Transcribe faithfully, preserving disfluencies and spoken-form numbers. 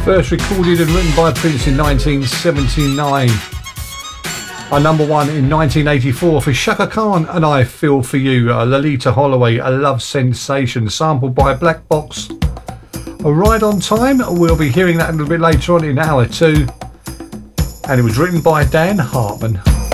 First recorded and written by Prince in nineteen seventy-nine. A number one in nineteen eighty-four for Chaka Khan and I Feel For You. Uh, Lolita Holloway, A Love Sensation, sampled by Black Box. A Ride on Time, we'll be hearing that a little bit later on in hour two. And it was written by Dan Hartman.